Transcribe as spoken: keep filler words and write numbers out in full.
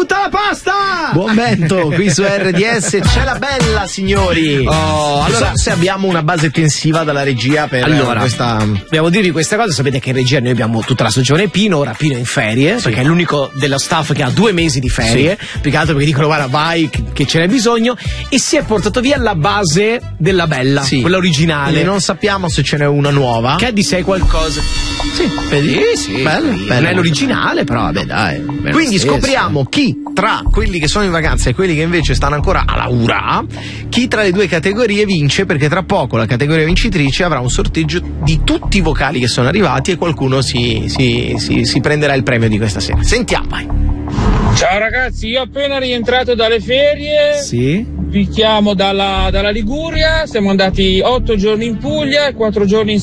tutta la pasta! Buon vento, qui su R D S c'è la bella, signori. Oh, allora, so se abbiamo una base tensiva dalla regia per allora, questa. Devo dirvi questa cosa, sapete che in regia noi abbiamo tutta la stagione Pino, ora Pino è in ferie, sì, perché è l'unico dello staff che ha due mesi di ferie, sì, più che altro perché dicono guarda vai che ce n'è bisogno, e si è portato via la base della bella, sì, quella originale. Quindi non sappiamo se ce n'è una nuova. Che di sé qualcosa. Sì, vedi? Sì, sì, bello, sì. bello. Non è l'originale, però vabbè dai. Quindi scopriamo chi tra quelli che sono in vacanza e quelli che invece stanno ancora alla ura, chi tra le due categorie vince, perché tra poco la categoria vincitrice avrà un sorteggio di tutti i vocali che sono arrivati e qualcuno si, si, si, si prenderà il premio di questa sera. Sentiamo, vai. Ciao ragazzi, io appena rientrato dalle ferie, sì, vi chiamo dalla, dalla Liguria, siamo andati otto giorni in Puglia e quattro giorni in